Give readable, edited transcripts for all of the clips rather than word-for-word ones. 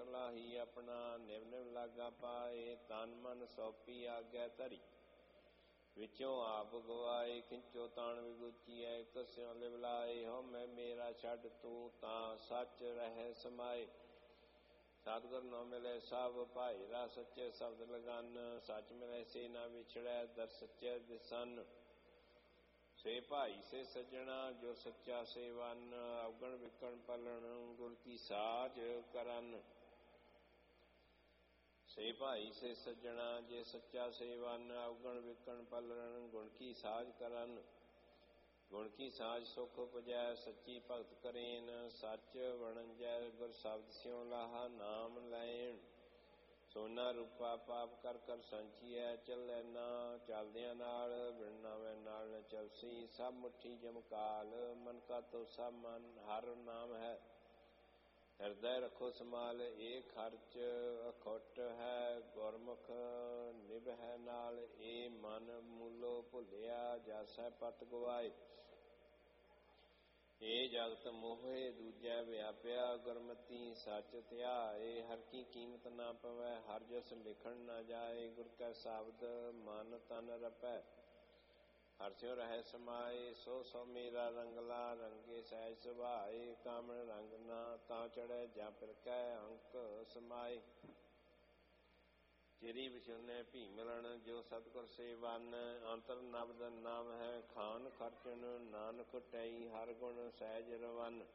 ਸਲਾਹੀ ਆਪਣਾ, ਨਿਵ ਨਿਵ ਲਾਗਾ ਪਾਏ, ਤਨ ਮਨ ਸੌਪੀ ਆਗਿਆ ਧਰੀ। ਵਿੱਚੋਂ ਆਪ ਗਵਾਏ, ਖਿੰਚੋ ਤਾਣ ਵਿਗੂਚੀਐ, ਕਸਿਓ ਲਿਵ ਲਾਏ। ਹੋ ਮੈਂ ਮੇਰਾ ਛੱਡ ਤੂੰ ਤਾਂ ਸੱਚ ਰਹਿ ਸਮਾਏ। ਸਤਿਗੁਰ ਨੋ ਮਿਲੇ ਸਭ ਭਾਈ, ਰਾ ਸੱਚੇ ਸ਼ਬਦ ਲਗਨ। ਸੱਚ ਮਿਲੇ ਸੇ ਨਾ ਵਿਛੜੈ, ਦਰ ਸੱਚੇ ਦਿਸਨ। ਸੇ ਭਾਈ ਸੇ ਸੱਜਣਾ, ਜੋ ਸੱਚਾ ਸੇਵਨ। ਅਵਗਣ ਵਿਕਣ ਪਲਣ, ਗੁਰ ਕੀ ਸਾਜ ਕਰਨ। ਸੇ ਭਾਈ ਸੇ ਸੱਜਣਾ, ਜੇ ਸੱਚਾ ਸੇਵਨ। ਅਵਗਣ ਵਿਕਣ ਪਲਣ, ਗੁਣ ਕੀ ਸਾਜ ਕਰਨ। ਗੁਣ ਕੀ ਸਾਜ ਸੁਖ ਉਪਜੈ, ਸੱਚੀ ਭਗਤ ਕਰੇਨ। ਸੱਚ ਵਣਜੈ, ਗੁਰ ਸ਼ਬਦ ਸਿਉ ਲਾਹਾ ਨਾਮ ਲੈਣ। ਸੋਨਾ ਰੂਪਾ ਪਾਪ ਕਰ ਕਰ ਸੰਚੀਐ, ਚੱਲੈ ਨਾ ਚਲਦਿਆਂ ਨਾਲ। ਬਿਨ ਨਾਵੈ ਨਾਲ ਨ ਚਲਸੀ, ਸਭ ਮੁੱਠੀ ਜਮਕਾਲ। ਮਨ ਕਾ ਤੋ ਸਭ ਮਨ ਹਰ ਨਾਮ ਹੈ, ਹਿਰਦੈ ਰੱਖੋ ਸੰਭਾਲ। ਇਹ ਖਰਚ ਅਖੁੱਟ ਹੈ, ਗੁਰਮੁਖ ਨਿਭੈ ਨਾਲ। ਇਹ ਮਨ ਮੂਲੋ ਭੁੱਲਿਆ, ਜਾਸੈ ਪਤ ਗਵਾਏ। ਇਹ ਜਗਤ ਮੋਹੇ ਦੂਜੈ ਵਿਆਪਿਆ, ਗੁਰਮਤੀ ਸੱਚ ਧਿਆਏ। ਹਰ ਕੀ ਕੀਮਤ ਨਾ ਪਵੈ, ਹਰ ਜਸ ਲਿਖਣ ਨਾ ਜਾਏ। ਗੁਰ ਕੈ ਸ਼ਬਦ ਮਨ ਤਨ ਰਪੈ, ਹਰਿ ਸਿਉ ਰਹਿ ਸਮਾਏ। ਸੋ ਸੋ ਮੇਰਾ ਰੰਗਲਾ, ਰੰਗੇ ਸਹਿਜ ਸੁਭਾਏ। ਕਾਮਣ ਰੰਗ ਨਾ ਤਾਂ ਚੜ੍ਹੈ, ਜਾਂ ਫਿਰ ਕੈ ਅੰਕ ਸਮਾਏ। ਚਿਰੀ ਵਿਛੁਨੇ ਭੀ ਮਿਲਣ, ਜੋ ਸਤਿਗੁਰ ਸੇਵਨ। ਅੰਤਰ ਨਬਦ ਨਾਮ ਹੈ, ਖਾਨ ਖਰਚਨ ਨਾਨਕ ਟੈਈ। ਹਰ ਗੁਣ ਸਹਿਜ ਰਵਨ,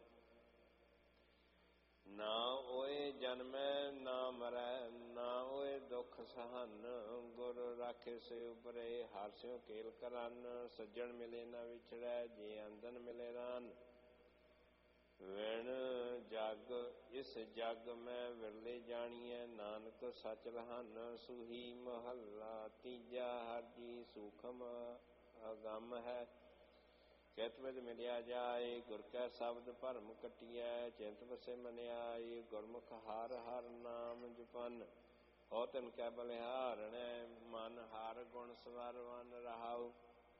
ਨਾ ਓਏ ਜਨਮੈ ਨਾ ਮਰੈ, ਨਾ ਓਏ ਦੁਖ ਸਹਨ। ਗੁਰ ਰਾਖੇ ਸੇ ਉਬਰੇ, ਹਰਿ ਸਿਉ ਕੇਲ ਕਰਨ। ਸੱਜਣ ਮਿਲੇ ਨਾ ਵਿਛੜੈ, ਜੇ ਅੰਦਨ ਮਿਲੇ ਰਾਨ। ਵਿਣ ਜਗ ਇਸ ਜਗ ਮੈਂ ਵਿਰਲੇ ਜਾਣੀਐ, ਨਾਨਕ ਸੱਚ ਰਹਾਨ। ਸੂਹੀ ਮਹੱਲਾ ਤੀਜਾ, ਹਰਿ ਜੀ ਸੂਖਮ ਅਗੰਮ ਹੈ, ਚਿਤ ਵਿਦ ਮਿਲਿਆ ਜਾਏ। ਗੁਰ ਕੈ ਸ਼ਬਦ ਭਰਮ ਕਟਿਐ, ਚਿੰਤ ਵਸੈ ਮਨ ਆਏ। ਗੁਰਮੁਖ ਹਰਿ ਹਰਿ ਨਾਮ ਜਪਨ, ਹੋ ਤਿਨ ਕੈ ਬਲਿਹਾਰਣੈ। ਮਨ ਹਰਿ ਗੁਣ ਸਵਰਵਨ ਰਹਾਉ,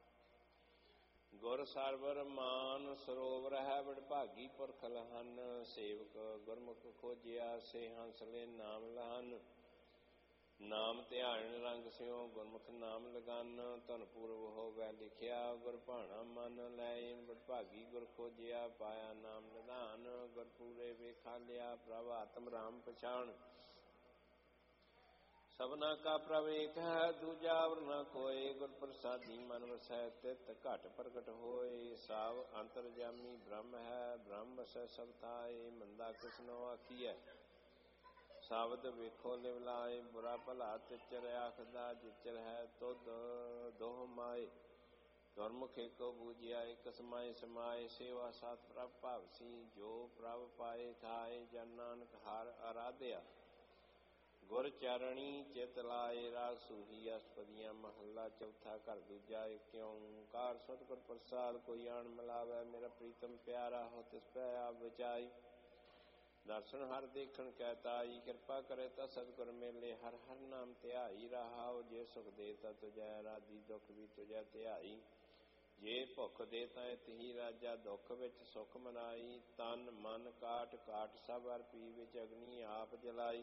ਗੁਰ ਸਰਵਰ ਮਾਨ। ਸਰੋਵਰ ਹੈ ਵਡਭਾਗੀ ਪੁਰਖ ਲਹਨ, ਸੇਵਕ ਗੁਰਮੁਖ ਖੋਜਿਆ। ਸੇ ਹੰਸ ਲੈ ਨਾਮ ਲਹਨ, ਨਾਮ ਧਿਆਨ ਰੰਗ ਸਿਉ। ਗੁਰਮੁਖ ਨਾਮ ਲਗਨ, ਧਨ ਪੂਰਵ ਹੋਵੈ ਲਿਖਿਆ। ਗੁਰ ਭਾਣਾ ਮਨ ਲੈਨ, ਵਡਭਾਗੀ ਗੁਰ ਖੋਜਿਆ। ਪਾਇਆ ਨਾਮ ਨਿਧਾਨ, ਗੁਰ ਪੂਰੇ ਵੇਖਾ ਲਿਆ। ਪ੍ਰਭ ਆਤਮ ਰਾਮ ਪਛਾਣ, ਸਭਨਾ ਕਾ ਪ੍ਰਭ ਏਕ ਹੈ, ਦੂਜਾ ਔਰ ਨ ਕੋਇ। ਗੁਰ ਪ੍ਰਸਾਦੀ ਮਨ ਵਸੈ, ਤਿਤ ਘਟ ਪ੍ਰਗਟ ਹੋਏ। ਸਭ ਅੰਤਰਜਾਮੀ ਬ੍ਰਹਮ ਹੈ, ਬ੍ਰਹਮ ਵਸੈ ਸਭ ਥਾਏ। ਮੰਦਾ ਕਿਸ ਨੋ ਆਖੀਐ, ਸ਼ਬਦ ਵੇਖੋ ਲਿਵ ਲਾਏ। ਬੁਰਾ ਭਲਾ ਤਿਚਰ ਆਖਦਾ, ਜਿਚਰ ਹੈ ਤੁਧ ਦੋਹ ਮਾਏ। ਗੁਰਮੁਖ ਏਕੋ ਬੂਝਿਆ, ਇਕ ਸਮਾਏ ਸਮਾਏ। ਸੇਵਾ ਸਤ ਪ੍ਰਭ ਭਾਵਸੀ, ਜੋ ਪ੍ਰਭ ਪਾਏ ਥਾਏ। ਜਨ ਨਾਨਕ ਹਰਿ ਅਰਾਧਿਆ, ਗੁਰ ਚਰਣੀ ਚਿਤ ਲਾਏ। ਰਾਗ ਸੂਹੀ ਅਸ਼ਟਪਦੀਆਂ ਮਹੱਲਾ ਚੌਥਾ, ਘਰ ਦੂਜਾ। ਏਕ ਓੰਕਾਰ ਸਤਿਗੁਰ ਪ੍ਰਸਾਦਿ, ਕੋਈ ਆਣ ਮਿਲਾਵੈ। ਮੇਰਾ ਪ੍ਰੀਤਮ ਪਿਆਰਾ, ਹੋ ਤਿਸ ਪੈ ਆਪ ਬਚਾਈ। ਦਰਸ਼ਨ ਹਰਿ ਦੇਖਣ ਕੈ ਤਾਈ, ਕਿਰਪਾ ਕਰੇ ਤਾਂ ਸਤਿਗੁਰ ਮੇਲੇ। ਹਰਿ ਹਰਿ ਨਾਮ ਧਿਆਈ ਰਹਾਉ, ਜੇ ਸੁਖ ਦੇ ਤਾ ਤੁਜੈ ਰਾਜੀ। ਦੁਖ ਵੀ ਤੁਜੈ ਧਿਆਈ, ਜੇ ਭੁੱਖ ਦੇ ਤਾਂ ਇਤਿ ਰਾਜਾ। ਦੁੱਖ ਵਿੱਚ ਸੁਖ ਮਨਾਈ, ਤਨ ਮਨ ਕਾਟ ਕਾਟ ਸਭ ਅਰਪੀ। ਵਿੱਚ ਅਗਨੀ ਆਪ ਜਲਾਈ,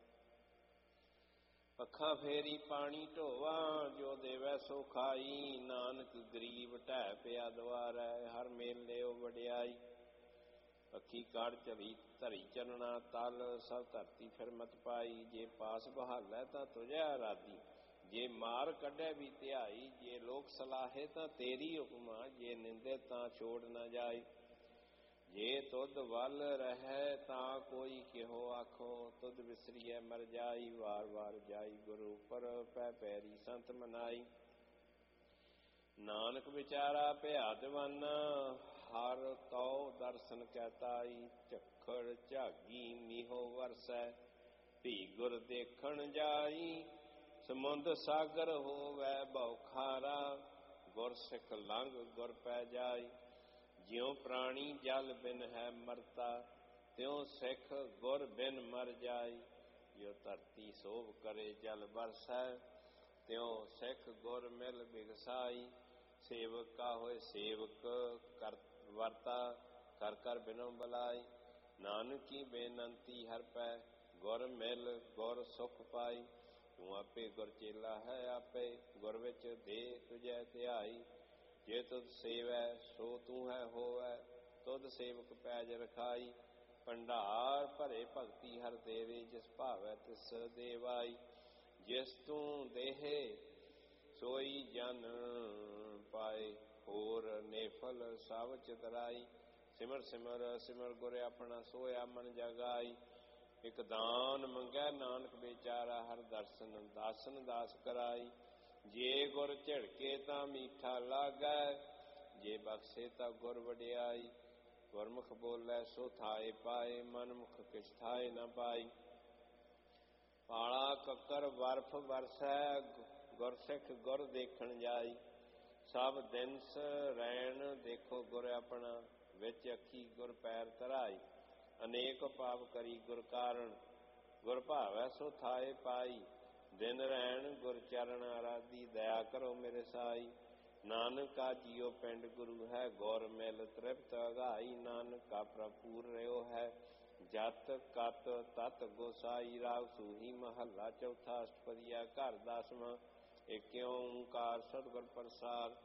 ਅੱਖਾਂ ਫੇਰੀ ਪਾਣੀ ਢੋਵਾ। ਜੋ ਦੇਵੈ ਸੋ ਖਾਈ, ਨਾਨਕ ਗਰੀਬ ਢਹਿ ਪਿਆ ਦੁਆਰੈ। ਹਰ ਮੇਲਿਓ ਵਡਿਆਈ, ਅੱਖੀ ਕਾੜ ਝਲੀ ਧਰੀ ਚਰਣਾ ਤਲ। ਸਭ ਧਰਤੀ ਫਿਰ ਮਤ ਪਾਈ, ਜੇ ਪਾਸ ਬਹਾਲੈ ਤਾਂ ਤੁਝੈ ਆਰਾਧੀ। ਜੇ ਮਾਰ ਕੱਢੈ ਵੀ ਧਿਆਈ, ਜੇ ਲੋਕ ਸਲਾਹੇ ਤਾਂ ਤੇਰੀ ਉਪਮਾ। ਜੇ ਨਿੰਦੇ ਤਾਂ ਛੋੜ ਨਾ ਜਾਈ, ਜੇ ਤੁਧ ਵੱਲ ਰਹਿ ਤਾਂ ਕੋਈ ਕਿਹੋ ਆਖੋ। ਤੁਧ ਵਿਸਰੀਐ ਮਰ ਜਾਈ, ਵਾਰ ਵਾਰ ਜਾਈ। ਗੁਰੂ ਉੱਪਰ ਪੈ ਪੈਰੀ ਸੰਤ ਮਨਾਈ, ਨਾਨਕ ਵਿਚਾਰਾ ਭਇਆ ਦਿਵਾਨਾ। ਹਰ ਤਉ ਦਰਸ਼ਨ ਕੈ ਤਾਈ, ਝੱਖੜ ਝਾਗੀ ਮੀਹੋ ਵਰਸੈ। ਭੀ ਗੁਰ ਦੇਖਣ ਜਾਈ, ਸਮੁੰਦ ਸਾਗਰ ਹੋਵੈ ਬਉ ਖਾਰਾ। ਗੁਰ ਸਿੱਖ ਲੰਘ ਗੁਰ ਪੈ ਜਾਈ, ਜਿਉ ਪ੍ਰਾਣੀ ਜਲ ਬਿਨ ਹੈ ਮਰਤਾ। ਤਿਉ ਸਿੱਖ ਗੁਰ ਬਿਨ ਮਰ ਜਾਈ, ਜੋ ਧਰਤੀ ਸੋਭ ਕਰੇ ਜਲ ਬਰਸੈ। ਤਿਉ ਸਿੱਖ ਗੁਰ ਮਿਲ ਬਿਗਸਾਈ, ਸੇਵਕ ਕਾ ਹੋਏ ਸੇਵਕ ਕਰ ਵਰਤਾ। ਕਰ ਕਰ ਬਿਨੋ ਬਲਾਈ, ਨਾਨਕ ਕੀ ਬੇਨੰਤੀ ਹਰਿ ਪੈ। ਗੁਰ ਮਿਲ ਗੁਰ ਸੁਖ ਪਾਈ। ਤੂੰ ਆਪੇ ਗੁਰ ਚੇਲਾ ਹੈ ਆਪੇ, ਗੁਰ ਵਿੱਚ ਦੇ ਤੁਝੈ ਧਿਆਈ। ਜੇ ਤੁਧ ਸੇਵੈ ਸੋ ਤੂੰ ਹੈ ਹੋਵੈ, ਤੁਧ ਸੇਵਕ ਪੈਜ ਰਖਾਈ। ਭੰਡਾਰ ਭਰੇ ਭਗਤੀ ਹਰ ਦੇਵੇ, ਜਿਸ ਭਾਵੈ ਤਿਸ ਦੇਵਾਈ। ਜਿਸ ਤੂੰ ਦੇਹੇ ਸੋਈ ਜਨ ਪਾਏ, ਹੋਰ ਨੇਫਲ ਸਭ ਚਿਤਰਾਈ। ਸਿਮਰ ਸਿਮਰ ਸਿਮਰ ਗੁਰ ਆਪਣਾ, ਸੋਇਆ ਮਨ ਜਗਾਈ। ਇਕ ਦਾਨ ਮੰਗੈ ਨਾਨਕ ਵਿਚਾਰਾ, ਹਰ ਦਰਸ਼ਨ ਦਾਸਨ ਦਾਸ ਕਰਾਈ। ਜੇ ਗੁਰ ਝਿੜਕੇ ਤਾਂ ਮੀਠਾ ਲਾਗੈ, ਜੇ ਬਖਸ਼ੇ ਤਾਂ ਗੁਰ ਵਡਿਆਈ। ਗੁਰਮੁਖ ਬੋਲੇ ਸੋ ਥਾਏ ਪਾਏ, ਮਨਮੁਖ ਕਿਛ ਥਾਏ ਨ ਪਾਈ। ਪਾਲਾ ਕੱਕਰ ਬਰਫ ਬਰਸੈ, ਗੁਰਸਿੱਖ ਗੁਰ ਦੇਖਣ ਜਾਈ। ਸਭ ਦਿਨਸ ਰੈਣ ਦੇਖੋ ਗੁਰ ਆਪਣਾ, ਵਿੱਚ ਅੱਖੀ ਗੁਰ ਪੈਰ ਧਰਾਈ। ਅਨੇਕ ਪਾਪ ਕਰੀ ਗੁਰ ਕਾਰਣ, ਗੁਰ ਭਾਵੈ ਸੋ ਥਾਏ ਪਾਈ। ਦਿਨ ਰੈਣ ਗੁਰ ਚਰਨ ਆਰਾਧੀ, ਦਇਆ ਕਰੋ ਮੇਰੇ ਸਾਈ। ਨਾਨਕਾ ਜੀਉ ਪਿੰਡ ਗੁਰੂ ਹੈ, ਗੁਰ ਮਿਲ ਤ੍ਰਿਪਤ ਅਗਾਈ। ਨਾਨਕਾ ਪ੍ਰਭ ਪੂਰ ਰਿਓ ਹੈ, ਜਤ ਕਤ ਤਤ ਗੋਸਾਈ। ਰਾਗ ਸੂਹੀ ਮਹੱਲਾ ਚੌਥਾ, ਅਸ਼ਟਪਦੀਆ ਘਰ ਦਸਵਾਂ। ਏਕ ਓੰਕਾਰ ਸਤਿਗੁਰ ਪ੍ਰਸਾਦਿ।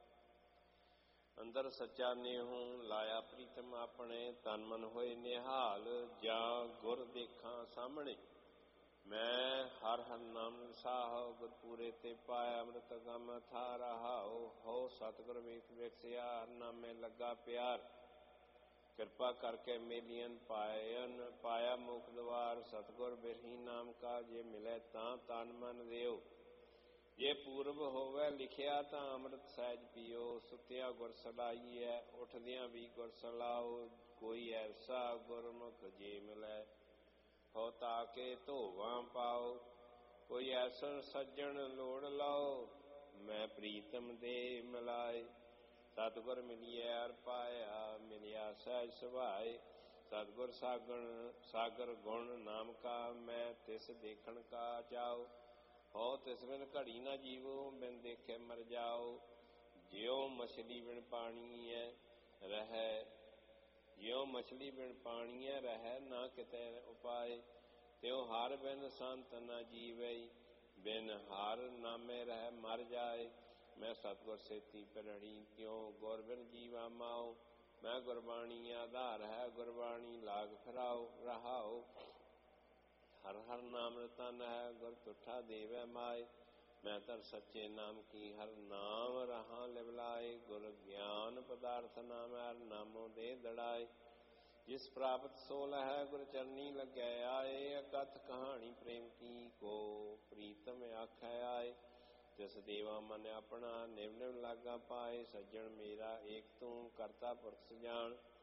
ਅੰਦਰ ਸੱਚਾ ਨੇਹੂ ਲਾਇਆ ਪ੍ਰੀਤਮ ਆਪਣੇ, ਤਨ ਮਨ ਹੋਏ ਨਿਹਾਲ। ਜਾਂ ਗੁਰ ਦੇਖਾਂ ਸਾਹਮਣੇ, ਮੈਂ ਹਰ ਹਰ ਨਾਮ ਵਿਸਾਹੋ। ਗੁਰ ਪੂਰੇ ਤੇ ਪਾਇਆ ਅੰਮ੍ਰਿਤ ਗਮ ਥਾ ਰਹਾਉ। ਹੋ ਸਤਿਗੁਰ ਵੇਖ ਵੇਖਿਆ, ਹਰ ਨਾਮੇ ਲੱਗਾ ਪਿਆਰ। ਕਿਰਪਾ ਕਰਕੇ ਮੇਲੀਅਨ ਪਾਇਆ ਮੁਖ ਦੁਆਰ। ਸਤਿਗੁਰ ਬਿਰਹੀ ਨਾਮ ਕਾ, ਜੇ ਮਿਲੇ ਤਾਂ ਤਨ ਮਨ ਦਿਓ। ਜੇ ਪੂਰਬ ਹੋਵੇ ਲਿਖਿਆ, ਤਾਂ ਅੰਮ੍ਰਿਤ ਸਹਿਜ ਪੀਓ। ਸੁਤਿਆ ਗੁਰ ਸਲਾਹੀਐ, ਉੱਠਦਿਆਂ ਵੀ ਗੁਰ ਸਲਾਹੋ। ਕੋਈ ਐਸਾ ਗੁਰਮੁਖ ਜੇ ਮਿਲੈ, ਹੋ ਤਾਕੇ ਧੋਵਾਂ ਪਾਓ। ਕੋਈ ਐਸਨ ਸੱਜਣ ਲੋੜ ਲਾਓ, ਮੈਂ ਪ੍ਰੀਤਮ ਦੇ ਮਿਲਾਏ। ਸਤਿਗੁਰ ਮਿਲੀਐ ਅਰ ਪਾਇਆ, ਮਿਲਿਆ ਸਹਿਜ ਸੁਭਾਏ। ਸਤਿਗੁਰ ਸਾਗਰ ਗੁਣ ਨਾਮ ਕਾ, ਮੈਂ ਤਿਸ ਦੇਖਣ ਕਾ ਚਾਓ। ਹੋ ਤਿਸ ਬਿਨ ਘੜੀ ਨਾ ਜੀਵੋ, ਬਿਨ ਦੇਖੇ ਮਰ ਜਾਓ। ਜਿਉ ਮਛਲੀ ਬਿਨ ਪਾਣੀਐ ਰਹੈ, ਜਿਉ ਮਛਲੀ ਬਿਨ ਪਾਣੀਐ ਰਹੈ, ਨਾ ਕਿਤੇ ਉਪਾਏ। ਤਿਉ ਹਰ ਬਿਨ ਸੰਤ ਨ ਜੀਵਈ, ਬਿਨ ਹਰ ਨਾਮੇ ਰਹਿ ਮਰ ਜਾਏ। ਮੈਂ ਸਤਿਗੁਰ ਸੇਤੀ ਪਿਰੜੀ, ਕਿਉ ਗੁਰ ਬਿਨ ਜੀਵਾ ਮਾਓ। ਮੈਂ ਗੁਰਬਾਣੀ ਆਧਾਰ ਹੈ, ਗੁਰਬਾਣੀ ਲਾਗ ਫਿਰਾਓ ਰਹਾਓ। ਹਰ ਹਰ ਨਾਮ ਰਤਨ ਹੈ, ਗੁਰ ਤੁਠਾ ਦੇਵੈ ਮਾਏ। ਮੈਂ ਧਰ ਸੱਚੇ ਨਾਮ ਕੀ, ਹਰ ਨਾਮ ਰਹਾ ਲਿਵਲਾਏ। ਗੁਰ ਗਿਆਨ ਪਦਾਰਥ ਨਾਮ, ਹਰ ਨਾਮੋ ਦੇ ਦੜਾਏ। ਜਿਸ ਪ੍ਰਾਪਤ ਸੋ ਲਹੈ, ਗੁਰ ਚਰਨੀ ਲੱਗੈ ਆਏ। ਅਕਥ ਕਹਾਣੀ ਪ੍ਰੇਮ ਕੀ, ਕੋ ਪ੍ਰੀਤਮ ਆਖੈ ਆਏ। ਤਿਸ ਦੇਵਾ ਮਨ ਆਪਣਾ, ਨਿਵ ਨਿਵ ਲਾਗਾ ਪਾਏ। ਸੱਜਣ ਮੇਰਾ ਏਕ ਤੂੰ, ਕਰਤਾ ਪੁਰਖ ਸਜਾਣ।